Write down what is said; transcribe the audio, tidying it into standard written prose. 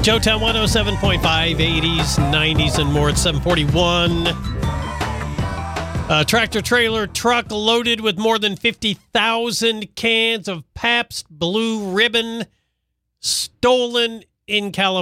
Joetown 107.5, 80s, 90s, and more at 741. A tractor trailer truck loaded with more than 50,000 cans of Pabst Blue Ribbon stolen in California.